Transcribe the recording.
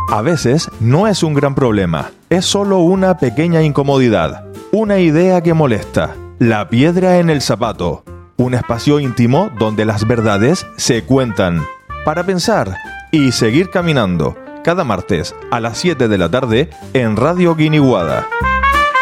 A veces no es un gran problema, es solo una pequeña incomodidad, una idea que molesta, la piedra en el zapato, un espacio íntimo donde las verdades se cuentan. Para pensar y seguir caminando, cada martes a las 7 de la tarde en Radio Guiniguada.